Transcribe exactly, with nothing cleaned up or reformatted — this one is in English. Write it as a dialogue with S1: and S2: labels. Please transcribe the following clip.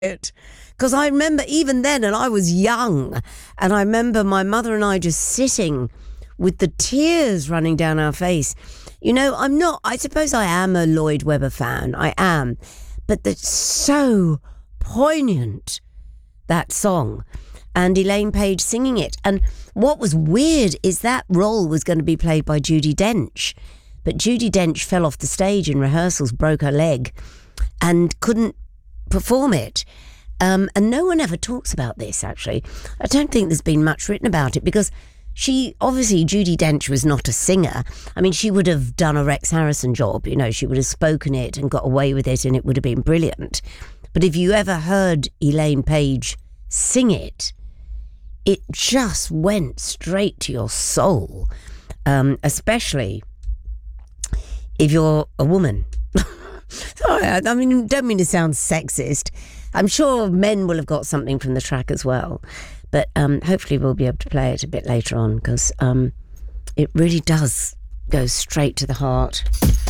S1: it. Because I remember even then, and I was young, and I remember my mother and I just sitting with the tears running down our face. You know, I'm not, I suppose I am a Lloyd Webber fan. I am. But that's so poignant, that song. And Elaine Page singing it. And what was weird is that role was going to be played by Judi Dench. But Judi Dench fell off the stage in rehearsals, broke her leg, and couldn't perform it. Um, and no one ever talks about this, actually. I don't think there's been much written about it because she, obviously, Judi Dench was not a singer. I mean, she would have done a Rex Harrison job, you know, she would have spoken it and got away with it and it would have been brilliant. But if you ever heard Elaine Page sing it, it just went straight to your soul, um, especially if you're a woman. Sorry, I I mean, don't mean to sound sexist. I'm sure men will have got something from the track as well. But um, hopefully we'll be able to play it a bit later on because um, it really does go straight to the heart.